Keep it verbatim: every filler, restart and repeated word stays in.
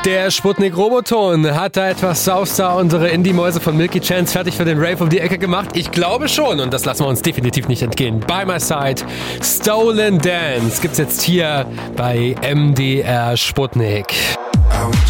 Der Sputnik Roboton hat da etwas Sauster unsere Indie-Mäuse von Milky Chance fertig für den Rave um die Ecke gemacht. Ich glaube schon und das lassen wir uns definitiv nicht entgehen. By My Side, Stolen Dance gibt's jetzt hier bei M D R Sputnik.